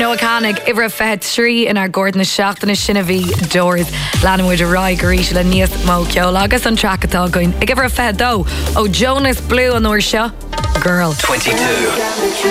No canig ibre fe trí in ar Gordon na seachtainna sinna bhí doors leanmuid a rá goríise le níos mó ceol agus an tracatá goin ag ibre fe dó ó Jonas Blue an uair seo Girl 22.